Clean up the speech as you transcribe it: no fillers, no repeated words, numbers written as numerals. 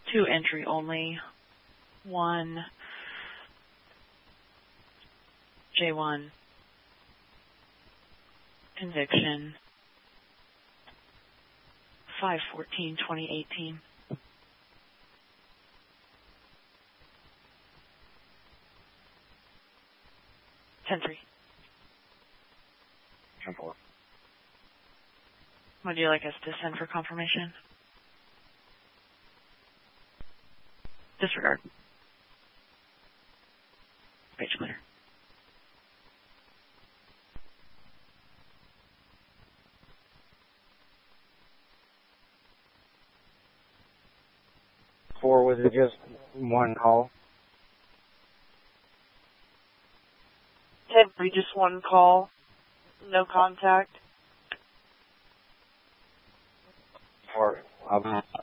2 entry only. 1 J1 conviction. 5/14/2018. 10-3. 10-4. Would you like us to send for confirmation? Disregard. Page clear. Four, was it just one call? 10-3, just one call. No contact. Or